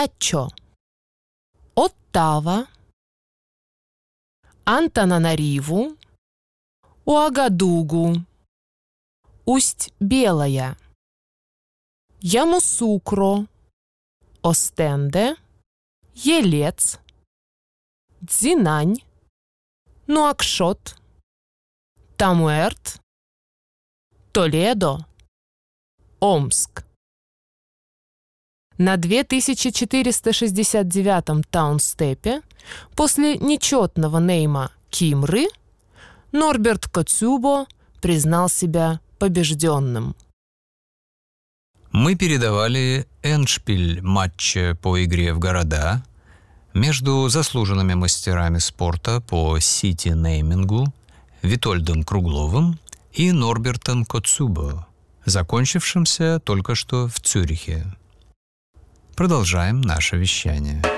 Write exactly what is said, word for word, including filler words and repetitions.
Аджаччо, Оттава, Антананариву, Уагадугу, Усть-Белая, Ямусукро, Остенде, Елец, Цзинань, Нуакшот, Тамуэрт, Толедо, Омск. На две тысячи четыреста шестьдесят девятом таунстепе после нечетного нейма Кимры Норберт Коцюбо признал себя побежденным. Мы передавали эндшпиль матча по игре в города между заслуженными мастерами спорта по сити-неймингу Витольдом Кругловым и Норбертом Коцюбо, закончившимся только что в Цюрихе. Продолжаем наше вещание.